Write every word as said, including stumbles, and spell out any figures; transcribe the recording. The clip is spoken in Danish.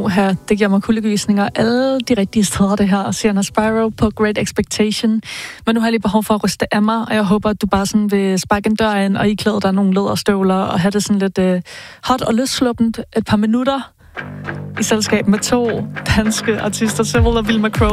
her. Det giver mig kuldegysninger alle de rigtige steder, det her. Sienna Spyro på Great Expectation. Men nu har jeg lige behov for at ryste af mig, og jeg håber, at du bare sådan vil sparke en dør ind og iklæde dig nogle læderstøvler og have det sådan lidt uh, hot og løssluppent et par minutter i selskab med to danske artister, Civil og Vilma Crow.